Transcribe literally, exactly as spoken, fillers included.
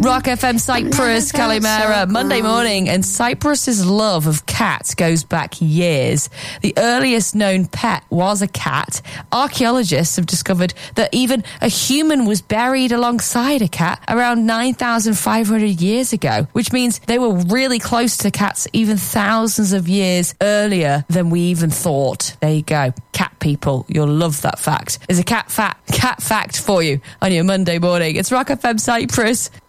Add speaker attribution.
Speaker 1: Rock F M Cyprus, Kalimera, Monday morning, and Cyprus's love of cats goes back years. The earliest known pet was a cat. Archaeologists have discovered that even a human was buried alongside a cat around nine thousand five hundred years ago, which means they were really close to cats even thousands of years earlier than we even thought. There you go. Cat people, you'll love that fact. There's a cat fact, cat fact for you on your Monday morning. It's Rock F M Cyprus.